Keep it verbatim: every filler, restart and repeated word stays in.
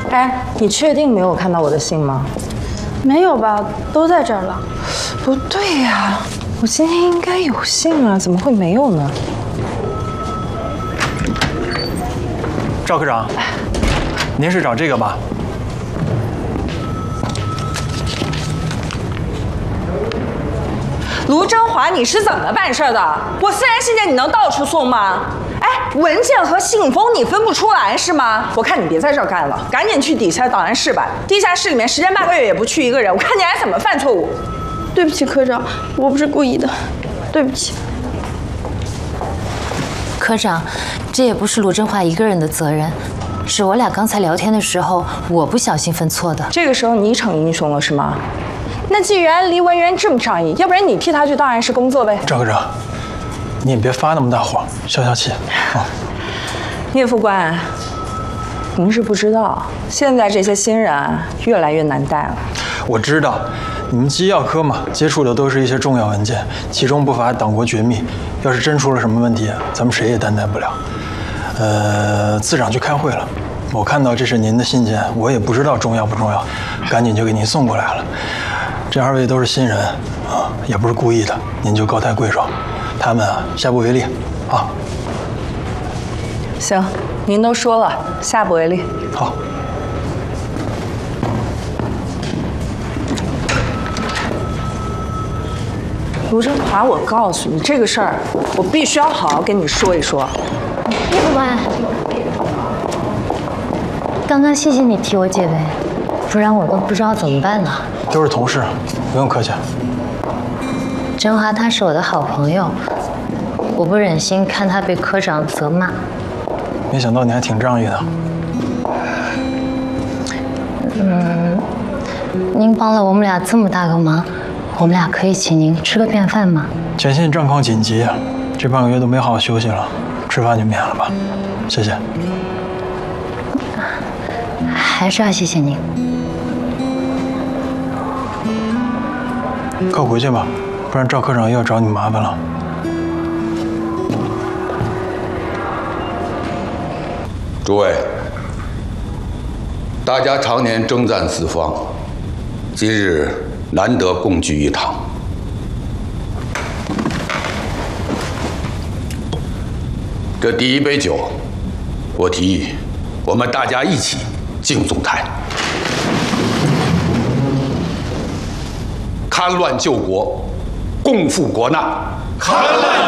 哎，你确定没有看到我的信吗？ 没有吧，都在这儿了。 不对呀，我今天应该有信啊，怎么会没有呢？ 赵科长，您是找这个吧？ 卢振华，你是怎么办事的？我私人信件你能到处送吗？哎，文件和信封你分不出来是吗？我看你别在这儿干了，赶紧去底下档案室吧。地下室里面十天半个月也不去一个人，我看你还怎么犯错误。 对不起，科长，我不是故意的，对不起。 科长，这也不是卢振华一个人的责任，是我俩刚才聊天的时候，我不小心分错的。 这个时候你逞英雄了是吗？那既然离文渊这么仗义，要不然你替他去档案室工作呗。 赵科长，你也别发那么大火，消消气啊。 聂副官，您是不知道，现在这些新人啊，越来越难带了。 我知道，你们机要科嘛，接触的都是一些重要文件，其中不乏党国绝密。要是真出了什么问题，咱们谁也担待不了。呃，次长去开会了，我看到这是您的信件，我也不知道重要不重要，赶紧就给您送过来了。这二位都是新人啊，也不是故意的，您就高抬贵手，他们啊下不为例啊。 行，您都说了，下不为例。 好。 卢振华，我告诉你，这个事儿我必须要好好跟你说一说。 聂副官，刚刚谢谢你替我解围，不然我都不知道怎么办呢。 都是同事，不用客气。 振华他是我的好朋友，我不忍心看他被科长责骂。 没想到你还挺仗义的。 嗯，您帮了我们俩这么大个忙，我们俩可以请您吃个便饭吗？ 前线战况紧急，这半个月都没好好休息了，吃饭就免了吧，谢谢。 还是要谢谢您。 快回去吧，不然赵科长又要找你麻烦了。 诸位，大家常年征战四方，今日难得共聚一堂。这第一杯酒，我提议，我们大家一起敬总台，戡乱救国，共赴国难。戡乱